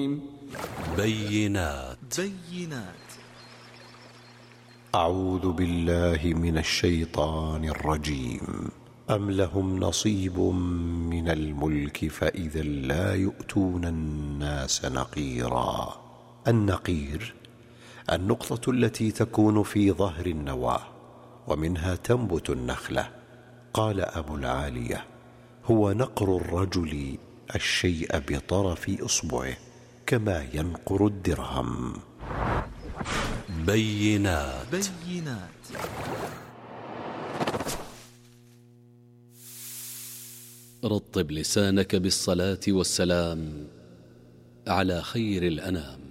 بينات. أعوذ بالله من الشيطان الرجيم. أم لهم نصيب من الملك فإذا لا يؤتون الناس نقيرا. النقير النقطة التي تكون في ظهر النواة ومنها تنبت النخلة. قال أبو العالية: هو نقر الرجل الشيء بطرف إصبعه كما ينقر الدرهم. بينات. رطب لسانك بالصلاة والسلام على خير الأنام.